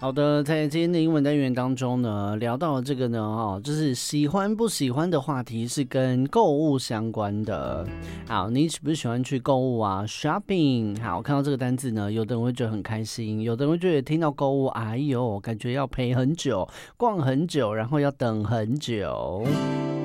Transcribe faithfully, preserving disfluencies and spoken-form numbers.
好的，在今天的英文单元当中呢，聊到了这个呢，哦，就是喜欢不喜欢的话题是跟购物相关的。好，你喜不喜欢去购物啊 ？shopping。好，看到这个单字呢，有的人会觉得很开心，有的人会觉得听到购物，哎呦，感觉要陪很久，逛很久，然后要等很久。